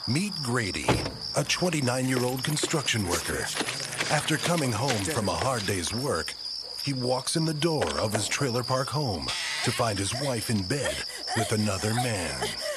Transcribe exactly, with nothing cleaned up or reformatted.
Meet Grady, a twenty-nine-year-old construction worker. After coming home from a hard day's work, he walks in the door of his trailer park home to find his wife in bed with another man.